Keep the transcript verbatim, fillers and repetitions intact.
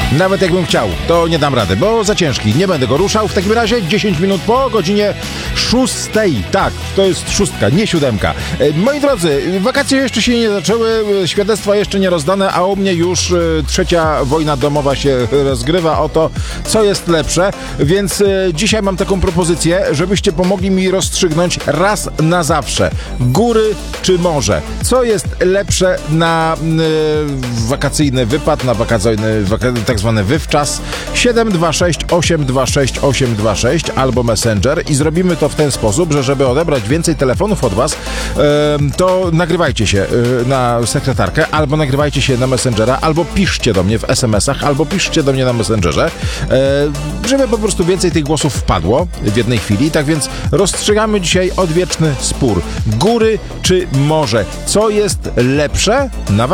Nawet jakbym chciał, to nie dam rady, bo za ciężki. Nie będę go ruszał. W takim razie dziesięć minut po godzinie szóstej. Tak, to jest szóstka, nie siódemka. E, moi drodzy, wakacje jeszcze się nie zaczęły, świadectwa jeszcze nie rozdane, a u mnie już e, trzecia wojna domowa się rozgrywa o to, co jest lepsze. Więc e, dzisiaj mam taką propozycję, żebyście pomogli mi rozstrzygnąć raz na zawsze. Góry czy morze? Co jest lepsze na e, wakacyjny wypad, na wakacyjny, waka, tak zwany wywczas? siedem dwa sześć osiem dwa sześć osiem dwa sześć albo Messenger i zrobimy to w ten sposób, że żeby odebrać więcej telefonów od was, e, to nagrywajcie się e, na sekretarkę, albo nagrywajcie się na Messengera, albo piszcie do mnie w es em esach, albo piszcie do mnie na Messengerze, e, żeby po prostu więcej tych głosów wpadło w jednej chwili. Tak więc rozstrzygamy dzisiaj odwieczny spór. Góry czy morze? Co jest lepsze na